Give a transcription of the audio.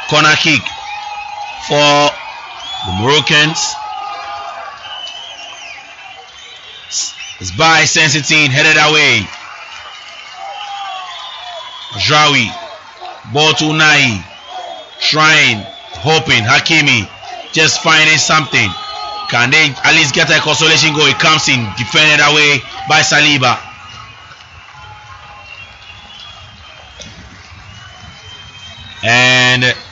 Corner kick for the Moroccans. It's by Sensitine, headed away. Jawi, ball to Unai. Trying, hoping, Hakimi just finding something. Can they at least get a consolation goal? It comes in, defended away by Saliba. And